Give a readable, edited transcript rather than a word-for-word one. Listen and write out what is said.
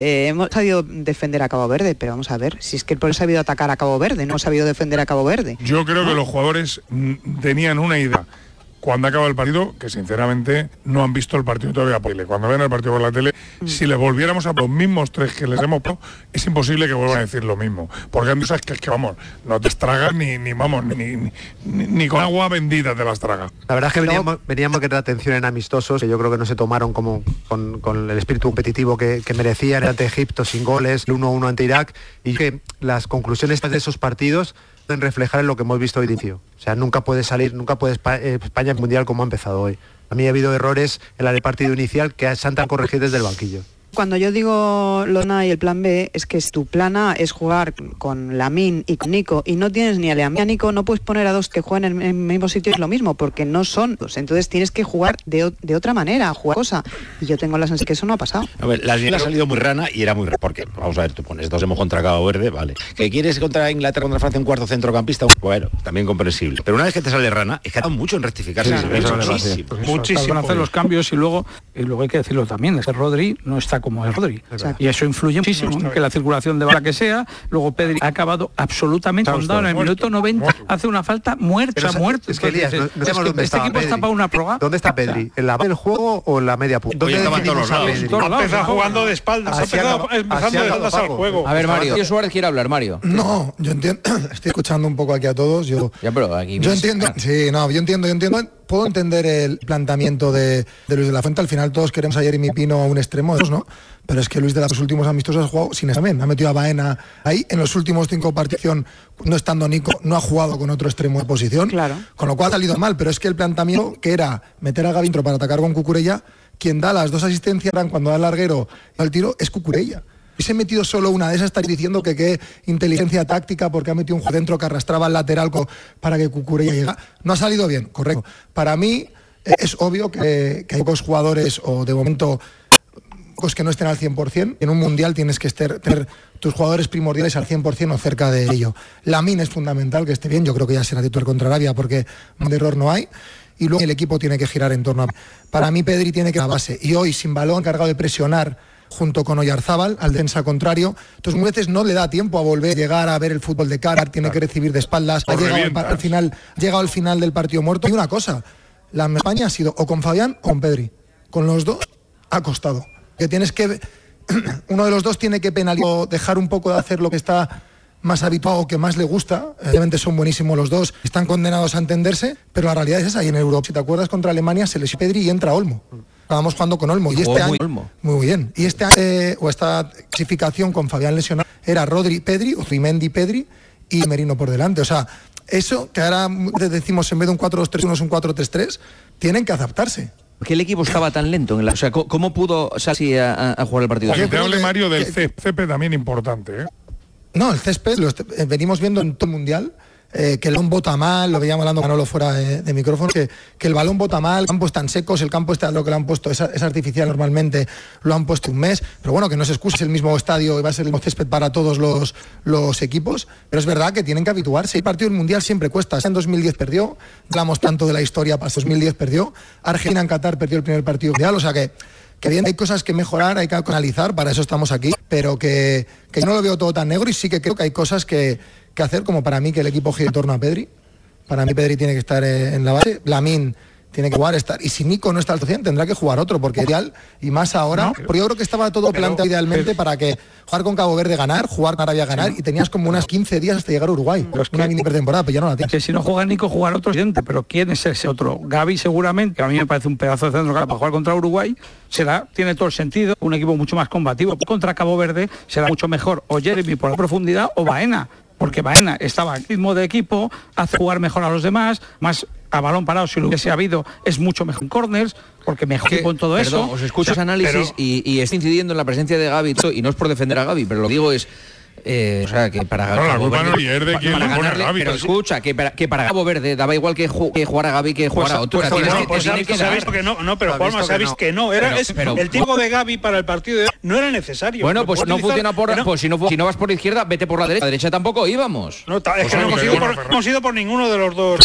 Hemos sabido defender a Cabo Verde, pero vamos a ver, si es que el pueblo ha sabido atacar a Cabo Verde, no ha sabido defender a Cabo Verde. Yo creo que los jugadores tenían una idea cuando acaba el partido, que sinceramente no han visto el partido todavía por la tele. Cuando ven el partido por la tele, si les volviéramos a los mismos 3 que les hemos puesto, es imposible que vuelvan a decir lo mismo. Porque hay cosas que vamos, no te estragas ni con agua bendita te las tragas. La verdad es que veníamos que de atención en amistosos, que yo creo que no se tomaron como con el espíritu competitivo que merecían ante Egipto sin goles, el 1-1 ante Irak, y que las conclusiones de esos partidos pueden reflejar en lo que hemos visto hoy inicio. O sea, nunca puede España mundial como ha empezado hoy. A mí ha habido errores en la de partido inicial que se han corregido desde el banquillo. Cuando yo digo Lona y el plan B, es que tu plan A es jugar con Lamine y con Nico, y no tienes ni a Lamine ni a Nico, no puedes poner a dos que jueguen en el mismo sitio, es lo mismo, porque no son dos. Entonces tienes que jugar de otra manera, jugar cosa. Y yo tengo la sensación que eso no ha pasado. A ver, la ha salido muy rana y era muy rana, porque, vamos a ver, tú pones 2 contra Cabo Verde, vale. ¿Que quieres contra Inglaterra, contra Francia, un cuarto centrocampista? Bueno, también comprensible. Pero una vez que te sale rana, es que ha dado mucho en rectificarse. Sí, muchísimo. Van a hacer los cambios y luego hay que decirlo también, es que Rodri no está como es Rodri. Y eso influye muchísimo en que la circulación de bala que sea. Luego Pedri ha acabado absolutamente condado en el minuto 90, hace una falta muerta, muerto. Es que Elías, este equipo está para una proga. ¿Dónde está Pedri? ¿En la del juego o en la media punta? ¿Dónde definimos a Pedri? Ha empezado jugando de espaldas, empezando de espaldas al juego. A ver, Mario Suárez quiere hablar, Mario. No, yo entiendo, estoy escuchando un poco aquí a todos. Yo entiendo, yo entiendo. Puedo entender el planteamiento de Luis de la Fuente. Al final todos queremos a Jeremy Pino a un extremo, ¿no? Pero es que Luis de los últimos amistosos ha jugado sin examen. Ha metido a Baena ahí. En los últimos 5 partidos, no estando Nico, no ha jugado con otro extremo de posición. Claro. Con lo cual ha salido mal. Pero es que el planteamiento, que era meter a Gavintro para atacar con Cucurella, quien da las 2 asistencias cuando da el larguero al tiro es Cucurella. Y se ha metido solo una de esas, está diciendo que qué inteligencia táctica porque ha metido un jugador dentro que arrastraba el lateral para que Cucurella llegara. No ha salido bien, correcto. Para mí es obvio que hay pocos jugadores, o de momento pocos que no estén al 100%. En un mundial tienes que tener tus jugadores primordiales al 100% o cerca de ello. Lamine es fundamental que esté bien, yo creo que ya será titular contra Arabia porque de error no hay. Y luego el equipo tiene que girar en torno a... Para mí Pedri tiene que ir a la base. Y hoy, sin balón, cargado de presionar junto con Oyarzábal, al defensa contrario. Entonces, muchas veces no le da tiempo a volver a llegar a ver el fútbol de cara, tiene que recibir de espaldas. Ha llegado al final del partido muerto. Y una cosa, la España ha sido o con Fabián o con Pedri. Con los dos ha costado. Que tienes que... Uno de los dos tiene que penalizar o dejar un poco de hacer lo que está más habituado o que más le gusta. Obviamente son buenísimos los dos, están condenados a entenderse, pero la realidad es esa. Y en Europa, si te acuerdas, contra Alemania se les Pedri y entra Olmo. Estábamos jugando con Olmo. Y este año, muy bien. Y esta clasificación con Fabián lesionado era Rodri, Pedri, o Rimendi, Pedri y Merino por delante. O sea, eso que ahora decimos en vez de un 4-2-3-1 es un 4-3-3, tienen que adaptarse. ¿Por qué el equipo estaba tan lento? O sea, ¿cómo pudo salir a jugar el partido? Que te hable, Mario, del césped también importante, ¿eh? No, el césped venimos viendo en todo el mundial. Que el balón bota mal, lo veíamos hablando Manolo fuera de micrófono, que el balón bota mal, campos están secos, el campo está lo que le han puesto es artificial normalmente, lo han puesto un mes, pero bueno, que no se excusa, es el mismo estadio y va a ser el mismo césped para todos los equipos, pero es verdad que tienen que habituarse. El partido del mundial siempre cuesta. En 2010 perdió, hablamos tanto de la historia, para 2010 perdió, Argentina en Qatar perdió el primer partido mundial, o sea que bien, hay cosas que mejorar, hay que analizar, para eso estamos aquí, pero que yo no lo veo todo tan negro y sí que creo que hay cosas que hacer, como para mí que el equipo gire en torno a Pedri. Para mí Pedri tiene que estar en la base, Lamine tiene que jugar, y si Nico no está al 100% tendrá que jugar otro, porque ideal, y más ahora, porque yo creo que estaba todo planteado idealmente para que jugar con Cabo Verde ganar, jugar con Arabia ganar, y tenías como unas 15 días hasta llegar a Uruguay, una mini pretemporada, pero ya no la tienes. Que si no juega Nico, jugar otro siguiente, pero ¿quién es ese otro? Gavi seguramente, que a mí me parece un pedazo de centro para jugar contra Uruguay, tiene todo el sentido, un equipo mucho más combativo. Contra Cabo Verde será mucho mejor o Jeremy por la profundidad o Baena, porque Baena estaba en ritmo de equipo, hace jugar mejor a los demás, más a balón parado, si lo hubiese habido, es mucho mejor en corners, porque mejor con todo eso. Os escucho ese análisis y está incidiendo en la presencia de Gavi, y no es por defender a Gavi, pero lo digo es... o sea, que para la culpa no es de quien le pone a Gavi. Pero escucha, que para Cabo Verde daba igual que jugar a Gavi que jugar a otro. Sabéis que no, pero Juanma, sabéis que no. El tiempo de Gavi para el partido de hoy no era necesario. Bueno, pues no funciona pues si no vas por la izquierda, vete por la derecha. La derecha tampoco íbamos. No, es que no hemos ido por ninguno de los dos.